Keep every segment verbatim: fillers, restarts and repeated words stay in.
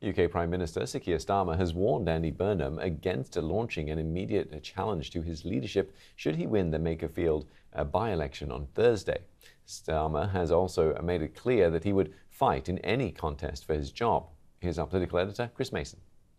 U K Prime Minister Sir Keir Starmer has warned Andy Burnham against launching an immediate challenge to his leadership should he win the Makerfield uh, by-election on Thursday. Starmer has also made it clear that he would fight in any contest for his job. Here's our political editor, Chris Mason.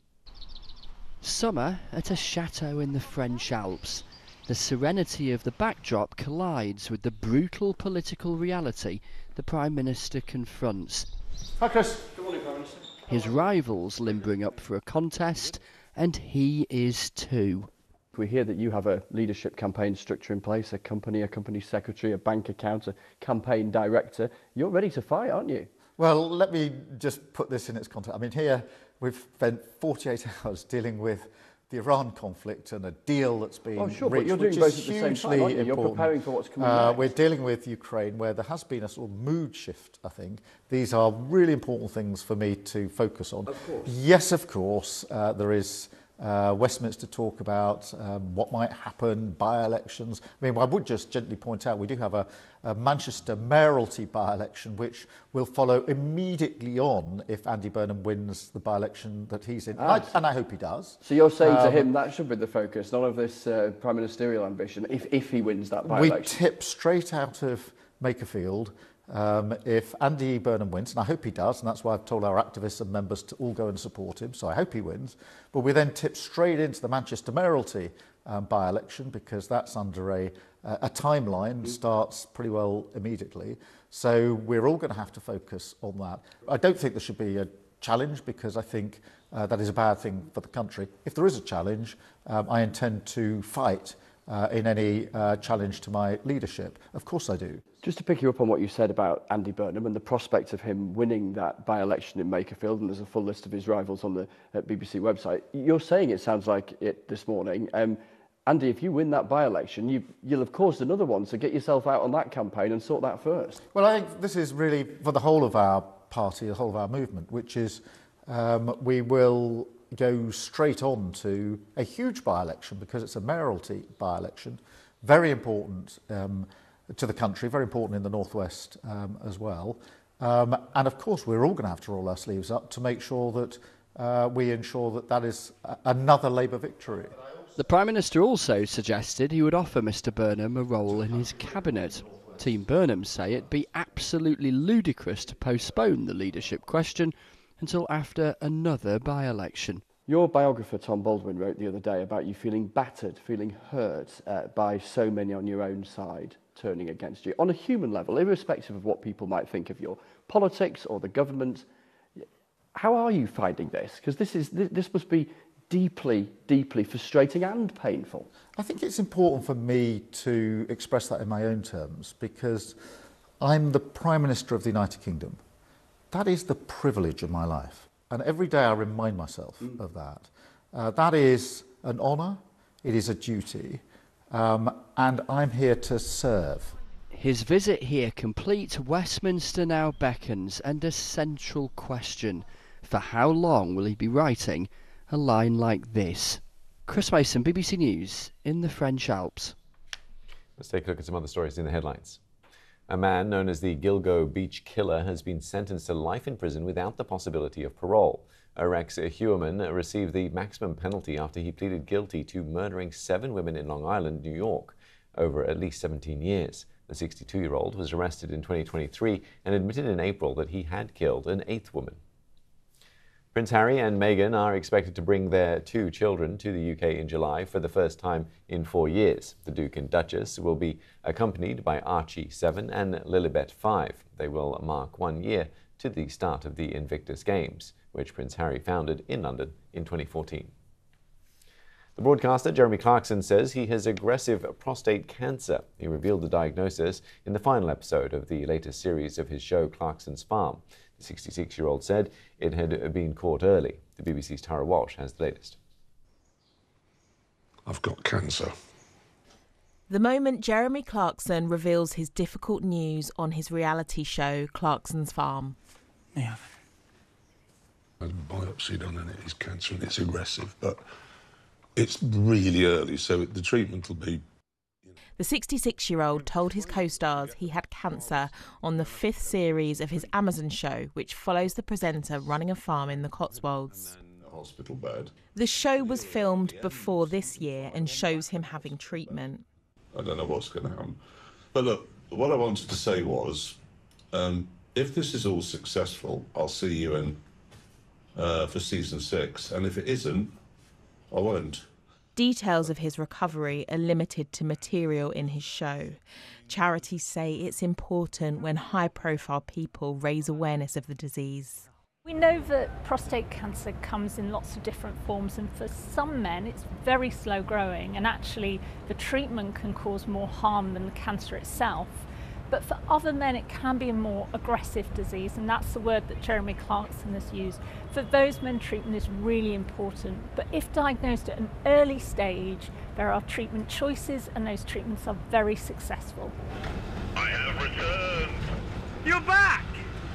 Summer at a chateau in the French Alps. The serenity of the backdrop collides with the brutal political reality the Prime Minister confronts. Hi Chris. Good morning, Prime Minister. His rivals limbering up for a contest, and he is too. We hear that you have a leadership campaign structure in place, a company, a company secretary, a bank account, a campaign director. You're ready to fight, aren't you? Well, let me just put this in its context. I mean, here we've spent forty-eight hours dealing with the Iran conflict and a deal that's been oh, sure, reached, but you're doing which both is at the same hugely time, aren't you? You're important. preparing for what's coming uh, next. We're dealing with Ukraine, where there has been a sort of mood shift, I think. These are really important things for me to focus on. Of course. Yes, of course, uh, there is uh, Westminster talk about um, what might happen, by-elections. I mean, I would just gently point out we do have a, a Manchester mayoralty by-election, which will follow immediately on if Andy Burnham wins the by-election that he's in. Ah. I, and I hope he does. So you're saying Um, to him that should be the focus, none of this uh, prime ministerial ambition, if, if he wins that by-election? We tip straight out of Makerfield um, if Andy Burnham wins, and I hope he does, and that's why I've told our activists and members to all go and support him, so I hope he wins. But we then tip straight into the Manchester mayoralty um, by-election, because that's under a, a timeline, starts pretty well immediately. So we're all going to have to focus on that. I don't think there should be a challenge, because I think uh, that is a bad thing for the country. If there is a challenge, um, I intend to fight uh, in any uh, challenge to my leadership. Of course I do. Just to pick you up on what you said about Andy Burnham and the prospect of him winning that by-election in Makerfield, and there's a full list of his rivals on the uh, B B C website. You're saying it sounds like it this morning. Um, Andy, if you win that by-election, you've, you'll have caused another one, so get yourself out on that campaign and sort that first. Well, I think this is really for the whole of our party, the whole of our movement, which is um, we will go straight on to a huge by-election, because it's a mayoralty by-election, very important um, to the country, very important in the Northwest um, as well. Um, and of course, we're all going to have to roll our sleeves up to make sure that uh, we ensure that that is a- another Labour victory. The Prime Minister also suggested he would offer Mr Burnham a role in his cabinet. Team Burnham say it'd be absolutely ludicrous to postpone the leadership question until after another by-election. Your biographer, Tom Baldwin, wrote the other day about you feeling battered, feeling hurt uh, by so many on your own side turning against you. On a human level, irrespective of what people might think of your politics or the government, how are you finding this? Because this is this must be deeply, deeply frustrating and painful. I think it's important for me to express that in my own terms, because I'm the Prime Minister of the United Kingdom. That is the privilege of my life. And every day I remind myself mm. of that. Uh, that is an honour, it is a duty, um, and I'm here to serve. His visit here complete, Westminster now beckons, and a central question: for how long will he be writing a line like this? Chris Mason, B B C News, in the French Alps. Let's take a look at some other stories in the headlines. A man known as the Gilgo Beach Killer has been sentenced to life in prison without the possibility of parole. Rex Heuermann received the maximum penalty after he pleaded guilty to murdering seven women in Long Island, New York, over at least seventeen years. The sixty-two-year-old was arrested in twenty twenty-three and admitted in April that he had killed an eighth woman. Prince Harry and Meghan are expected to bring their two children to the U K in July for the first time in four years. The Duke and Duchess will be accompanied by Archie, seven, and Lilibet, five. They will mark one year to the start of the Invictus Games, which Prince Harry founded in London in twenty fourteen. The broadcaster Jeremy Clarkson says he has aggressive prostate cancer. He revealed the diagnosis in the final episode of the latest series of his show Clarkson's Farm. The sixty-six-year-old said it had been caught early. The B B C's Tara Walsh has the latest. I've got cancer. The moment Jeremy Clarkson reveals his difficult news on his reality show Clarkson's Farm. Yeah. I had a biopsy done and it is cancer and it's aggressive, but it's really early, so the treatment will be... The sixty-six-year-old told his co-stars he had cancer on the fifth series of his Amazon show, which follows the presenter running a farm in the Cotswolds. Hospital bed. The show was filmed before this year and shows him having treatment. I don't know what's going to happen. But look, what I wanted to say was, um, if this is all successful, I'll see you in uh, for season six. And if it isn't, I won't. Details of his recovery are limited to material in his show. Charities say it's important when high-profile people raise awareness of the disease. We know that prostate cancer comes in lots of different forms, and for some men it's very slow growing, and actually the treatment can cause more harm than the cancer itself. But for other men it can be a more aggressive disease, and that's the word that Jeremy Clarkson has used. For those men, treatment is really important, but if diagnosed at an early stage, there are treatment choices, and those treatments are very successful. I have returned! You're back!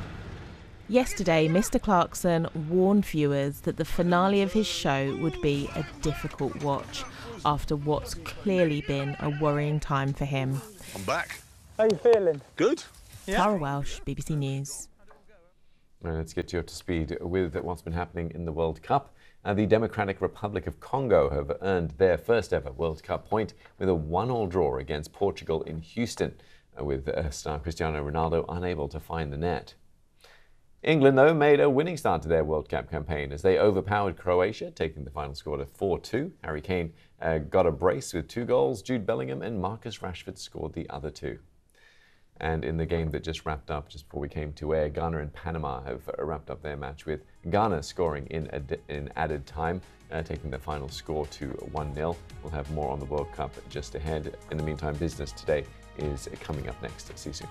Yesterday, Mister Clarkson warned viewers that the finale of his show would be a difficult watch after what's clearly been a worrying time for him. I'm back. How you feeling? Good. Tara Welsh, B B C News. Now let's get you up to speed with what's been happening in the World Cup. Uh, the Democratic Republic of Congo have earned their first ever World Cup point with a one-all draw against Portugal in Houston, uh, with uh, star Cristiano Ronaldo unable to find the net. England, though, made a winning start to their World Cup campaign as they overpowered Croatia, taking the final score to four two. Harry Kane uh, got a brace with two goals. Jude Bellingham and Marcus Rashford scored the other two. And in the game that just wrapped up just before we came to air, Ghana and Panama have uh, wrapped up their match with Ghana scoring in, ad in added time, uh, taking the final score to one nil. We'll have more on the World Cup just ahead. In the meantime, Business Today is coming up next. See you soon.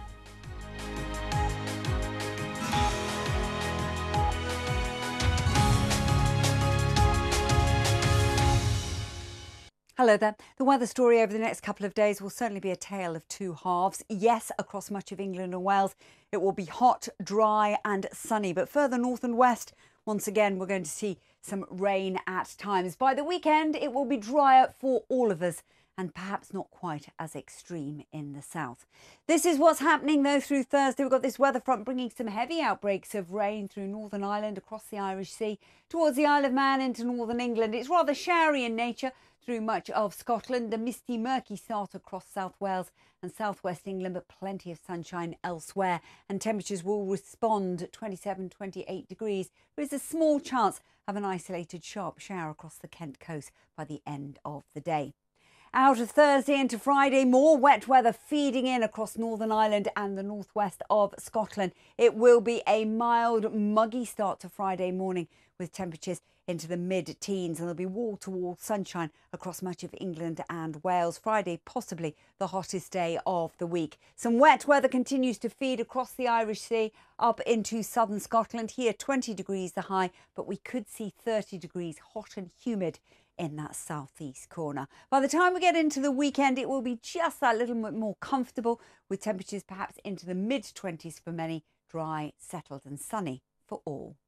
Hello there. The weather story over the next couple of days will certainly be a tale of two halves. Yes, across much of England and Wales, it will be hot, dry and sunny. But further north and west, once again, we're going to see some rain at times. By the weekend, it will be drier for all of us and perhaps not quite as extreme in the south. This is what's happening, though, through Thursday. We've got this weather front bringing some heavy outbreaks of rain through Northern Ireland, across the Irish Sea, towards the Isle of Man into northern England. It's rather showery in nature through much of Scotland. A misty, murky start across South Wales and southwest England, but plenty of sunshine elsewhere. And temperatures will respond twenty-seven, twenty-eight degrees. There is a small chance of an isolated sharp shower across the Kent coast by the end of the day. Out of Thursday into Friday, more wet weather feeding in across Northern Ireland and the northwest of Scotland. It will be a mild, muggy start to Friday morning with temperatures into the mid-teens, and there'll be wall-to-wall sunshine across much of England and Wales. Friday, possibly the hottest day of the week. Some wet weather continues to feed across the Irish Sea up into southern Scotland. Here, twenty degrees the high, but we could see thirty degrees hot and humid in that southeast corner. By the time we get into the weekend, it will be just that little bit more comfortable, with temperatures perhaps into the mid-twenties for many, dry, settled and sunny for all.